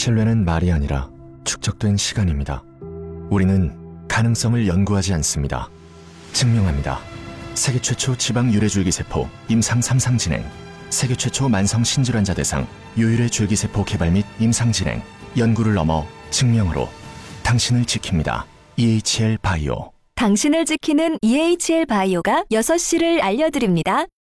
신뢰는 말이 아니라 축적된 시간입니다. 우리는 가능성을 연구하지 않습니다. 증명합니다. 세계 최초 지방 유래 줄기세포 임상 3상 진행, 세계 최초 만성 신질환자 대상 유일의 줄기세포 개발 및 임상 진행, 연구를 넘어 증명으로 당신을 지킵니다. EHL 바이오. 당신을 지키는 EHL 바이오가 6시를 알려드립니다.